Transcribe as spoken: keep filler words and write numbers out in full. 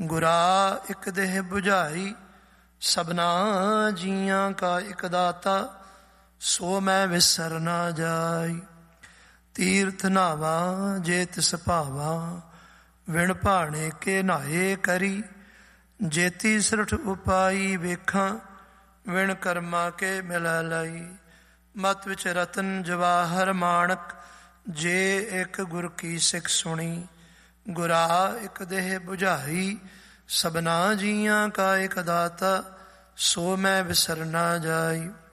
ਗੁਰਾ ਇਕ ਦੇਹ 부ਝਾਈ, ਸਭਨਾ ਜੀਆਂ ਕਾ ਇਕ ਦਾਤਾ, ਸੋ ਮੈਂ ਵਿਸਰ ਨਾ ਜਾਈ। ਤੀਰਥ ਨਾਵਾ ਜੇ ਤਿਸ ਭਾਵਾ, ਵਿਣ ਭਾਣੇ ਕੇ ਨਾਏ ਕਰੀ। ਜੇਤੀ ਸਿਰਠ ਉਪਾਈ ਵੇਖਾਂ, ਵਿਣ ਕਰਮਾ ਕੇ ਮਿਲੈ ਲਈ। ਮਤ ਵਿੱਚ ਰਤਨ ਜਵਾਹਰ ਮਾਣਕ, ਜੇ ਇੱਕ ਗੁਰ ਕੀ ਸਿੱਖ ਸੁਣੀ। ਗੁਰਾ ਇੱਕ ਦੇਹ 부ਝਾਈ, ਸਭਨਾ ਜੀਆਂ ਕਾ ਇੱਕ ਦਾਤਾ, ਸੋ ਮੈਂ ਵਿਸਰ ਨਾ ਜਾਈ।